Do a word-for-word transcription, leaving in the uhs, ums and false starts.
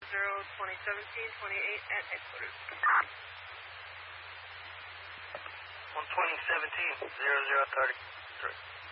zero twenty seventeen twenty-eight at headquarters. one twenty seventeen zero zero thirty-three.